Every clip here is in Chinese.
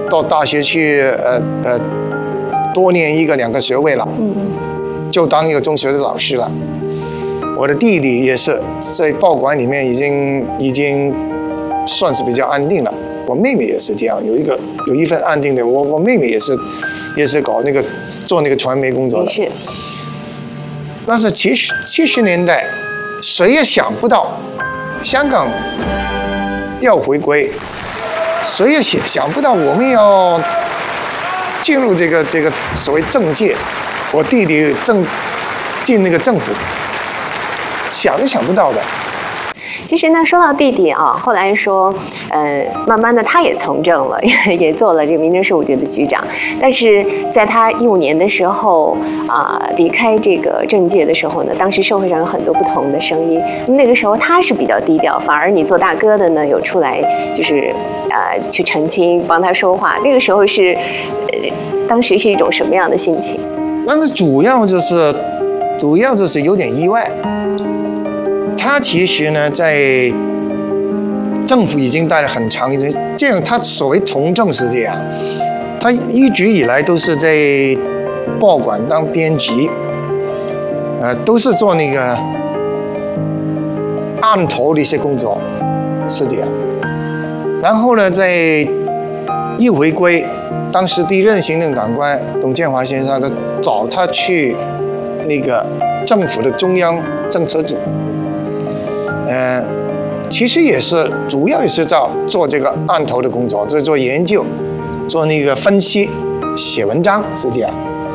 到大学去多念2个学位了，就当一个中学的老师了。我的弟弟也是在报馆里面已经算是比较安定了。我妹妹也是这样，有一份安定的。我妹妹也是搞做那个传媒工作的。 是。 但是70年代，谁也想不到香港要回归，谁也想不到我们要进入这个所谓政界。我弟弟进那个政府，想都想不到的。 其实呢，说到弟弟啊，后来说，慢慢的他也从政了，也做了这个民政事务局的局长。但是在他15年的时候离开这个政界的时候呢，当时社会上有很多不同的声音。那个时候他是比较低调，反而你做大哥的呢，有出来就是去澄清，帮他说话。那个时候是，当时是一种什么样的心情？ 但是主要就是有点意外。他其实呢，在政府已经待了很长一段，这样他所谓从政是这样，他一直以来都是在报馆当编辑，都是做那个案头的一些工作，是这样。然后呢，在一回归，当时第一任行政长官董建华先生，他找他去那个政府的中央政策组。其实主要也是做这个案头的工作，就是做研究，做那个分析，写文章是这样。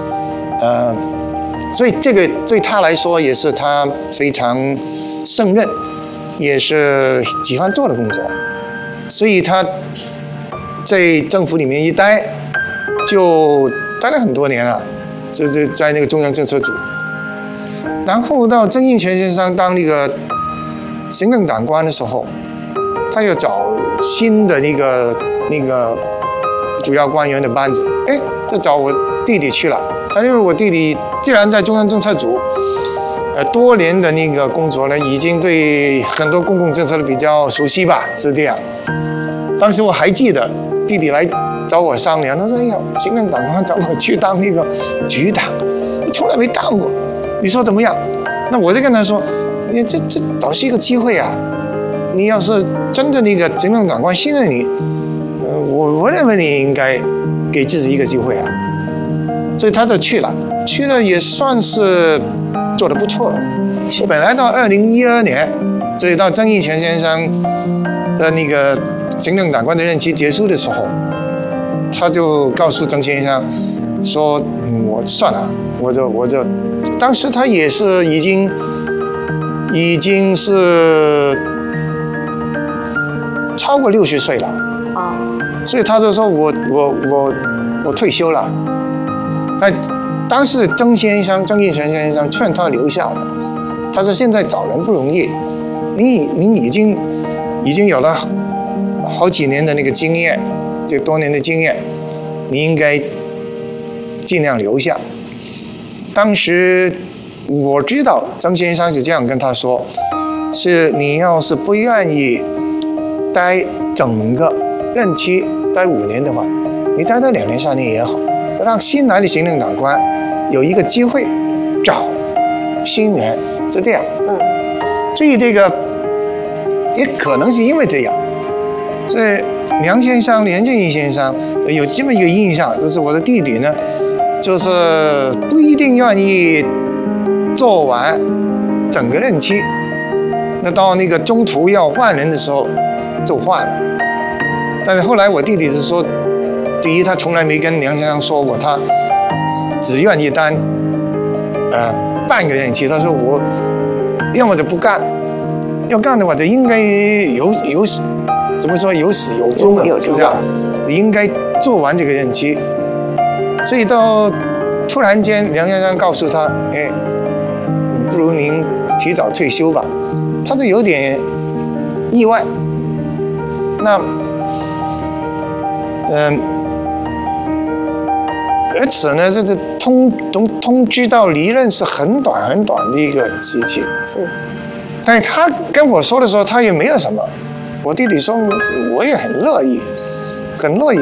所以这个对他来说也是他非常胜任，也是喜欢做的工作。所以他在政府里面一待，就待了很多年了，就是在那个中央政策组。然后到曾荫权先生当那个行政长官的时候，他又找新的那个主要官员的班子，就找我弟弟去了。因为我弟弟既然在中央政策组，多年的那个工作呢，已经对很多公共政策比较熟悉吧，是这样。当时我还记得弟弟来找我商量，他说：“哎呀，行政长官找我去当那个局长，我从来没当过，你说怎么样？”那我就跟他说：“这倒是一个机会啊！你要是真的那个行政长官信任你，我认为你应该给自己一个机会啊。”所以他就去了也算是做得不错了。本来到2012年，所以到曾荫权先生的那个行政长官的任期结束的时候，他就告诉曾先生说：“我算了，我就当时他也是已经是超过60岁了啊，所以他就说我退休了。当时曾荫权先生劝他留下的，他说现在找人不容易，你已经有了好几年的那个经验，这多年的经验，你应该尽量留下。当时我知道曾先生是这样跟他说，是你要是不愿意待整个任期待5年的话，你待到2年3年也好，让新来的行政长官有一个机会找新人，是这样。所以这个也可能是因为这样，所以梁先生、连俊义先生有这么一个印象，就是我的弟弟呢，就是不一定愿意做完整个任期，那到那个中途要换人的时候就换了。但是后来我弟弟是说，第一他从来没跟梁先生说过他只愿意当半个任期，他说我要么就不干，要干的话就应该怎么说有始有终的，是不是？应该做完这个任期。所以到突然间梁先生告诉他，不如您提早退休吧，他就有点意外。那而且呢，这通知到离任是很短的一个时期。 是。 但是他跟我说的时候，他也没有什么。我弟弟说，我也很乐意。